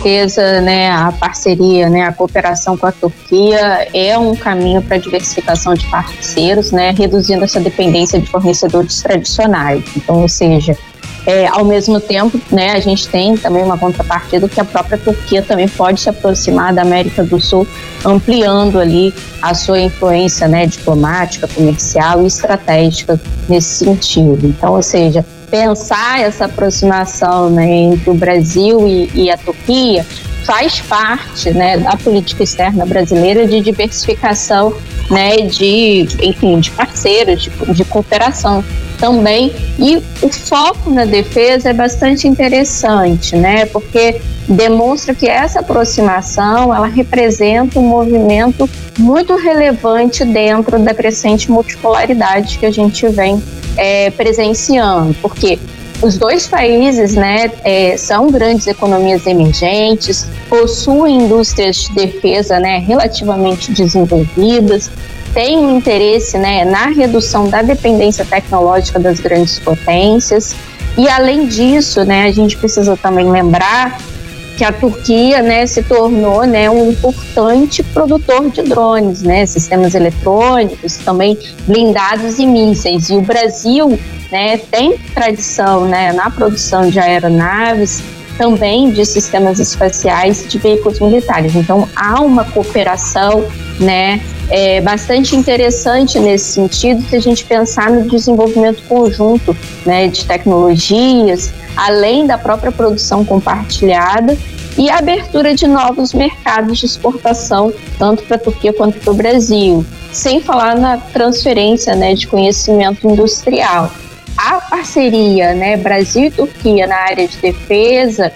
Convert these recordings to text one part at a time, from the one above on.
certeza, né, a parceria, né, a cooperação com a Turquia é um caminho para a diversificação de parceiros, né, reduzindo essa dependência de fornecedores tradicionais. Então, ou seja, ao mesmo tempo, né, a gente tem também uma contrapartida que a própria Turquia também pode se aproximar da América do Sul, ampliando ali a sua influência, né, diplomática, comercial e estratégica nesse sentido. Então, ou seja, pensar essa aproximação, né, entre o Brasil e a Turquia faz parte, né, da política externa brasileira de diversificação, né, de parceiros, de cooperação também. E o foco na defesa é bastante interessante, né, porque demonstra que essa aproximação ela representa um movimento muito relevante dentro da crescente multipolaridade que a gente vem presenciando, porque os dois países, né, são grandes economias emergentes, possuem indústrias de defesa, né, relativamente desenvolvidas, têm um interesse, né, na redução da dependência tecnológica das grandes potências. E além disso, né, a gente precisa também lembrar que a Turquia, né, se tornou, né, um importante produtor de drones, né, sistemas eletrônicos, também blindados e mísseis. E o Brasil, né, tem tradição, né, na produção de aeronaves, também de sistemas espaciais e de veículos militares. Então, há uma cooperação, né, bastante interessante nesse sentido, se a gente pensar no desenvolvimento conjunto, né, de tecnologias, além da própria produção compartilhada e a abertura de novos mercados de exportação, tanto para a Turquia quanto para o Brasil, sem falar na transferência, né, de conhecimento industrial. A parceria, né, Brasil e Turquia na área de defesa,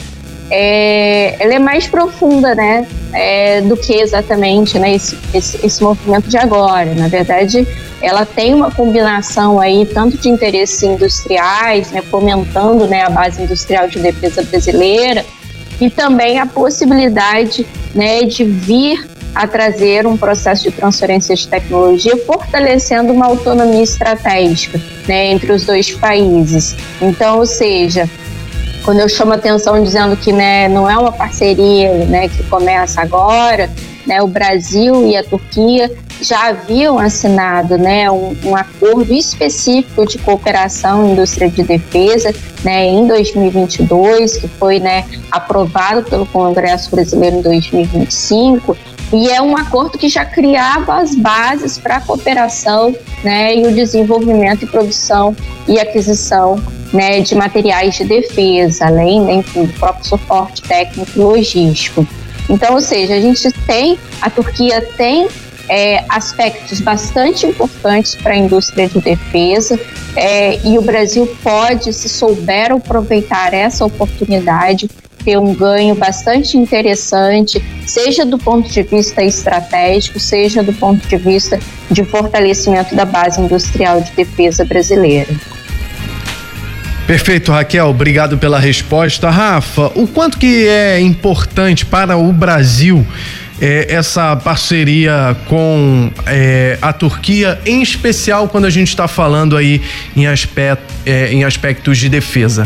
ela é mais profunda, né, do que exatamente, né, esse movimento de agora. Na verdade, ela tem uma combinação aí tanto de interesses industriais, né, fomentando, né, a base industrial de defesa brasileira, e também a possibilidade, né, de vir a trazer um processo de transferência de tecnologia, fortalecendo uma autonomia estratégica, né, entre os dois países. Então, ou seja, quando eu chamo a atenção dizendo que, né, não é uma parceria, né, que começa agora, né, o Brasil e a Turquia já haviam assinado, né, um acordo específico de cooperação em indústria de defesa, né, em 2022, que foi, né, aprovado pelo Congresso Brasileiro em 2025, e é um acordo que já criava as bases para a cooperação, né, e o desenvolvimento e produção e aquisição, né, de materiais de defesa, além, né, enfim, do próprio suporte técnico e logístico. Então, ou seja, a Turquia tem aspectos bastante importantes para a indústria de defesa, e o Brasil pode, se souber aproveitar essa oportunidade, ter um ganho bastante interessante, seja do ponto de vista estratégico, seja do ponto de vista de fortalecimento da base industrial de defesa brasileira. Perfeito, Raquel, obrigado pela resposta. Rafa, o quanto que é importante para o Brasil essa parceria com a Turquia, em especial quando a gente está falando aí em aspectos de defesa?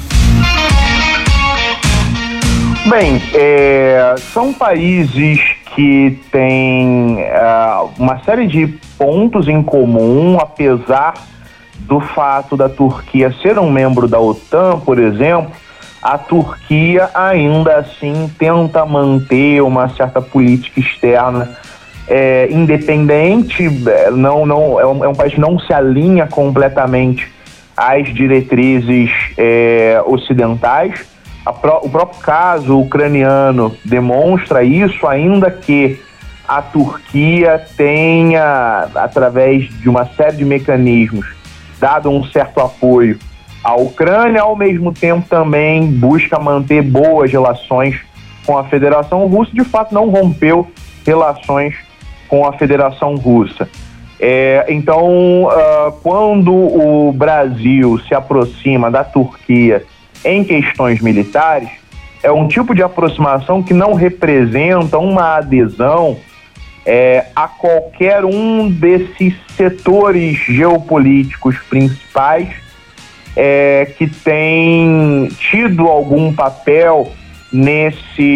Bem, são países que têm uma série de pontos em comum, apesar do fato da Turquia ser um membro da OTAN, por exemplo. A Turquia ainda assim tenta manter uma certa política externa independente, é um país que não se alinha completamente às diretrizes ocidentais. O próprio caso ucraniano demonstra isso, ainda que a Turquia tenha, através de uma série de mecanismos, dado um certo apoio à Ucrânia, ao mesmo tempo também busca manter boas relações com a Federação Russa. De fato, não rompeu relações com a Federação Russa. Então, quando o Brasil se aproxima da Turquia em questões militares, é um tipo de aproximação que não representa uma adesão a qualquer um desses setores geopolíticos principais que tem tido algum papel nesse